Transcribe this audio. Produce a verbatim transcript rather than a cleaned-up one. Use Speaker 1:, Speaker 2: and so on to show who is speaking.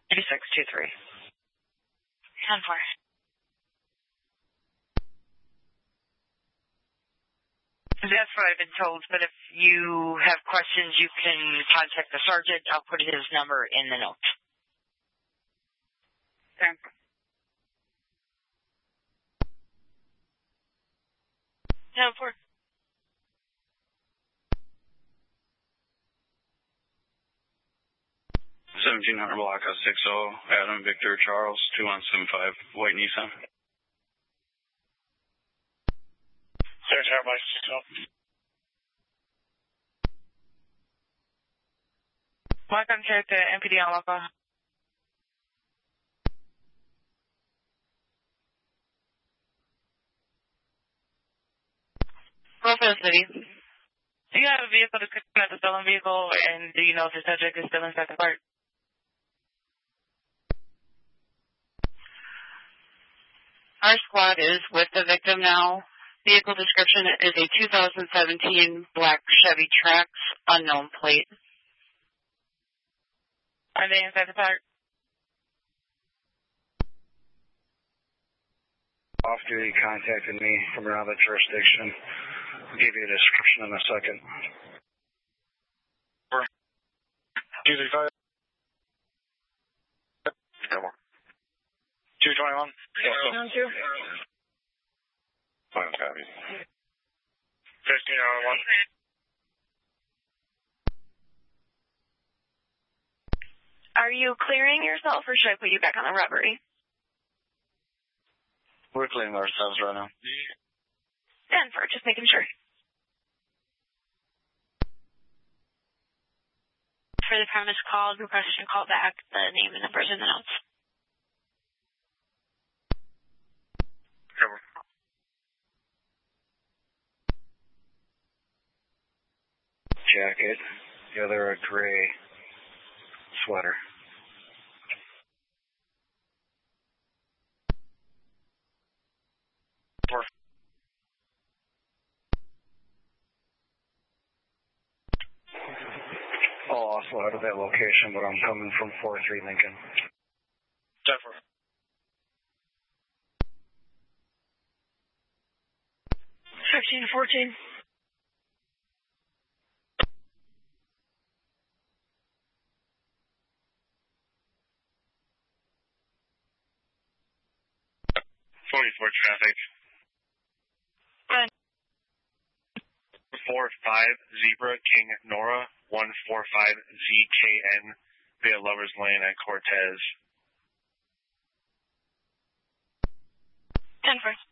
Speaker 1: two six two three.
Speaker 2: ten four.
Speaker 1: That's what I've been told, but if you have questions, you can contact the sergeant. I'll put his number in the notes.
Speaker 2: ten four. ten four.
Speaker 3: seventeen hundred block of six oh, Adam Victor Charles, two one seven five, white Nissan.
Speaker 4: seventeen hundred block six oh.
Speaker 2: My contact to M P D on local. Go for the city. Do you have a vehicle description of the stolen vehicle, and do you know if the subject is still inside the park? Our squad is with the victim now. Vehicle description is a two thousand seventeen black Chevy Trax, unknown plate. Are they inside the park?
Speaker 3: Off-duty contacted me from another jurisdiction. I'll give you a description in a second.
Speaker 4: two three five. two twenty-one.
Speaker 2: Round two.
Speaker 4: Final copy. fifteen oh one.
Speaker 2: Are you clearing yourself, or should I put you back on the robbery?
Speaker 3: We're cleaning ourselves right now.
Speaker 2: Denver, just making sure. For the premise called, requesting call back, the name and numbers in the notes.
Speaker 4: Cover.
Speaker 3: Jacket, the other a gray sweater.
Speaker 4: Four.
Speaker 3: I'll also out of that location, but I'm coming from four three Lincoln.
Speaker 4: ten four.
Speaker 2: fifteen fourteen.
Speaker 4: forty-four traffic.
Speaker 2: Good.
Speaker 4: four five Zebra King Nora, one four five Z K N via Lover's Lane at Cortez.
Speaker 2: ten four.